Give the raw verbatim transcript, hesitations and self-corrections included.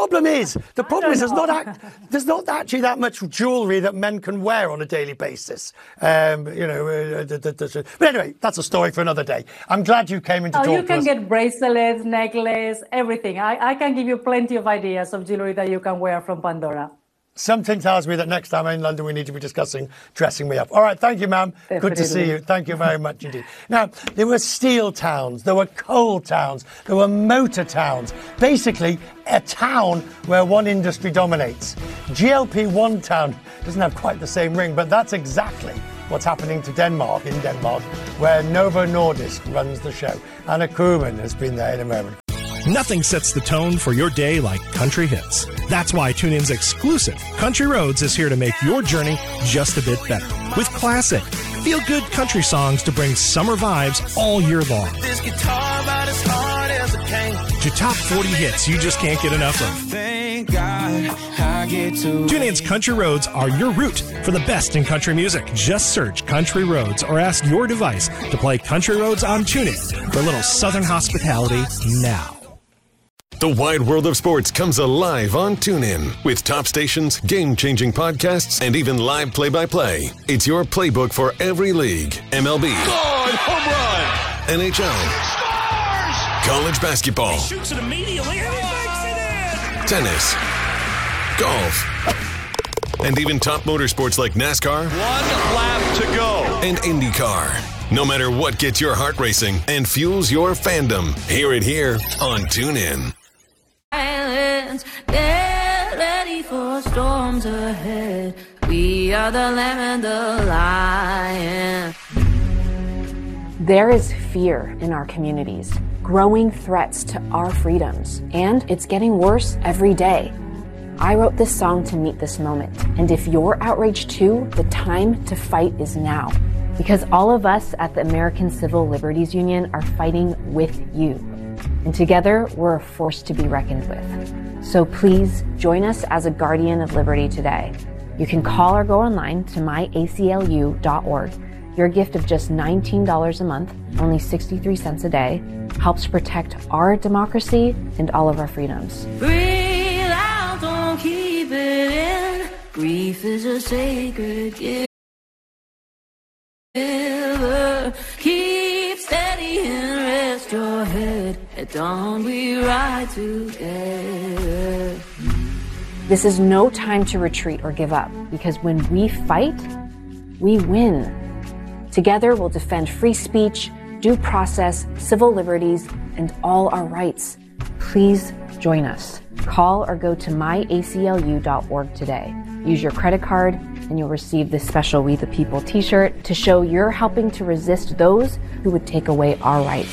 problem is, the problem is there's not, act, there's not actually that much jewellery that men can wear on a daily basis. Um, you know, uh, d- d- d- but anyway, that's a story for another day. I'm glad you came in to oh, talk you to can us. get bracelets, necklace, everything. I, I can give you plenty of ideas of jewellery that you can wear from Pandora. Something tells me that next time I'm in London, we need to be discussing dressing me up. All right, thank you, ma'am. Definitely. Good to see you. Thank you very much indeed. Now, there were steel towns, there were coal towns, there were motor towns. Basically, a town where one industry dominates. G L P one town doesn't have quite the same ring, but that's exactly what's happening to Denmark, in Denmark, where Novo Nordisk runs the show. Anna Kuhlman has been there in a moment. Nothing sets the tone for your day like country hits. That's why TuneIn's exclusive Country Roads is here to make your journey just a bit better. With classic, feel-good country songs to bring summer vibes all year long. This guitar about as hard as it can. To top forty hits you just can't get enough of. Thank God I get to TuneIn's Country Roads are your route for the best in country music. Just search Country Roads or ask your device to play Country Roads on TuneIn for a little southern hospitality now. The wide world of sports comes alive on TuneIn with top stations, game-changing podcasts, and even live play-by-play. It's your playbook for every league. M L B. Gone, home run. N H L. Scores! College basketball. He shoots it immediately. And he makes it in. Tennis. Golf. And even top motorsports like NASCAR. One lap to go. And IndyCar. No matter what gets your heart racing and fuels your fandom, hear it here on TuneIn. Get ready for storms ahead. We are the lamb and the lion. There is fear in our communities, growing threats to our freedoms, and it's getting worse every day. I wrote this song to meet this moment, and if you're outraged too, the time to fight is now. Because all of us at the American Civil Liberties Union are fighting with you. And together, we're a force to be reckoned with. So please join us as a guardian of liberty today. You can call or go online to my A C L U dot org. Your gift of just nineteen dollars a month, only sixty-three cents a day, helps protect our democracy and all of our freedoms. Breathe out, don't keep it in. Grief is a sacred gift. Keep steady and rest your head. At dawn we ride together. This is no time to retreat or give up, because when we fight, we win. Together we'll defend free speech, due process, civil liberties, and all our rights. Please join us. Call or go to my A C L U dot org today. Use your credit card, and you'll receive this special We the People t-shirt to show you're helping to resist those who would take away our rights.